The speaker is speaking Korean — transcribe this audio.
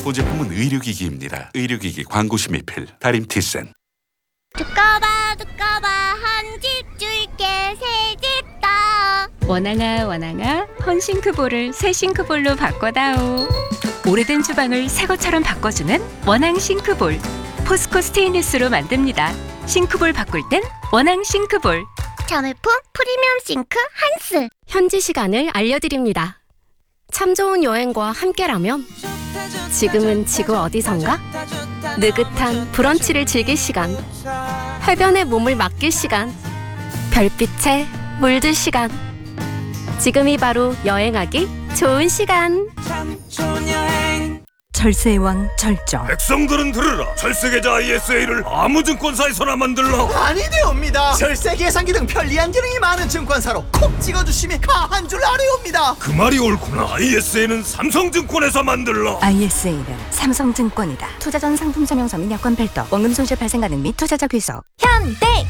이번 제품은 의료기기입니다. 의료기기 광고시 미필 다림티센. 두꺼봐 한 집 줄게 새 집 다. 원앙아 헌싱크볼을 새 싱크볼로 바꿔다오. 오래된 주방을 새 것처럼 바꿔주는 원앙 싱크볼. 포스코 스테인리스로 만듭니다. 싱크볼 바꿀 땐 원앙 싱크볼. 자매품 프리미엄 싱크 한스. 현지 시간을 알려드립니다. 참 좋은 여행과 함께라면 지금은 지구 어디선가? 느긋한 브런치를 즐길 시간, 해변에 몸을 맡길 시간, 별빛에 물들 시간. 지금이 바로 여행하기 좋은 시간. 절세의 왕 절정. 백성들은 들으라. 절세계좌 ISA를 아무 증권사에서나 만들라. 아니되옵니다. 절세 계산기 등 편리한 기능이 많은 증권사로 콕 찍어주심이 가한 줄 아뢰옵니다. 그 말이 옳구나. ISA는 삼성증권에서 만들라. ISA는 삼성증권이다. 투자 전 상품 설명서 및 약관 별도, 원금 손실 발생 가능 및 투자자 귀속. 현대